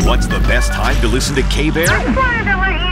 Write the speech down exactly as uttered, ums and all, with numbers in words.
What's the best time to listen to K-Bear? I just wanted to let